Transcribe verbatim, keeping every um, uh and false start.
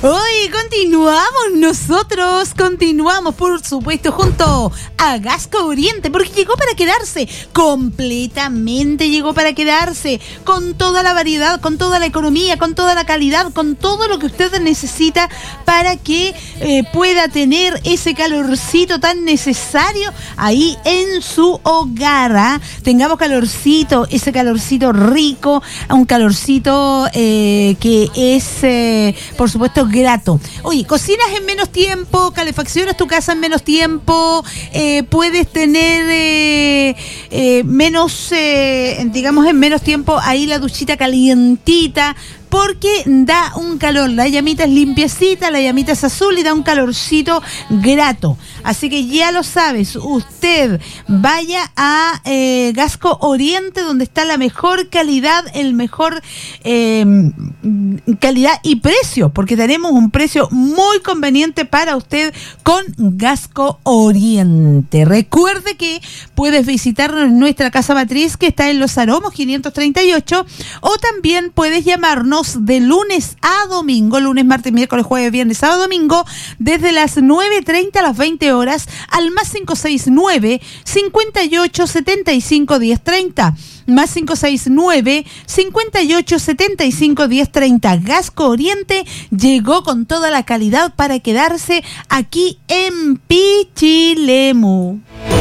Hoy continuamos nosotros, continuamos por supuesto junto a Gasco Oriente, porque llegó para quedarse, completamente llegó para quedarse, con toda la variedad, con toda la economía, con toda la calidad, con todo lo que usted necesita para que eh, pueda tener ese calorcito tan necesario ahí en su hogar, ¿eh? Tengamos calorcito, ese calorcito rico, un calorcito eh, que es eh, por supuesto grato. Oye, cocinas en menos tiempo, calefaccionas tu casa en menos tiempo, eh, puedes tener eh, eh, menos, eh, digamos en menos tiempo ahí la duchita calientita, porque da un calor, la llamita es limpiecita, la llamita es azul y da un calorcito grato. Así que ya lo sabes, usted vaya a eh, Gasco Oriente, donde está la mejor calidad, el mejor eh, calidad y precio, porque tenemos un precio muy conveniente para usted con Gasco Oriente. Recuerde que puedes visitarnos en nuestra casa matriz, que está en Los Aromos quinientos treinta y ocho, o también puedes llamarnos de lunes a domingo, lunes, martes, miércoles, jueves, viernes, sábado, domingo, desde las nueve treinta a las veinte horas, al más cinco seis nueve, cincuenta y ocho, setenta y cinco, diez treinta, más cinco seis nueve, cincuenta y ocho, setenta y cinco, diez treinta. Gasco Oriente llegó con toda la calidad para quedarse aquí en Pichilemu.